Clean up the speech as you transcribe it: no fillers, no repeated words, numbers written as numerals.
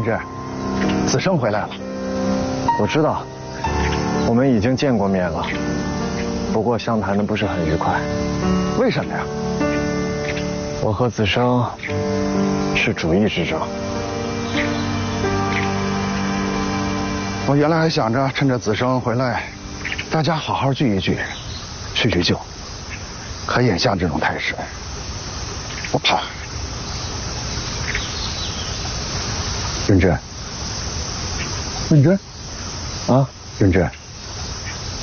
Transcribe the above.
之，子生回来了。 我知道，我们已经见过面了，不过相谈的不是很愉快。 为什么呀？ 我和子生是主义之争。 我原来还想着趁着子生回来，大家好好聚一聚，叙叙旧。可眼下这种态势，我怕。认真，认真， 啊， 认真。